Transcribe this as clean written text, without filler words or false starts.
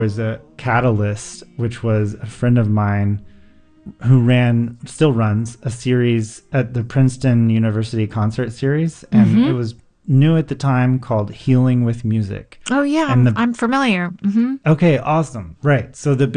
was a catalyst, which was a friend of mine who still runs a series at the Princeton University Concert Series. And it was new at the time, called Healing with Music. Oh, yeah. I'm familiar. Okay, awesome. Right. So the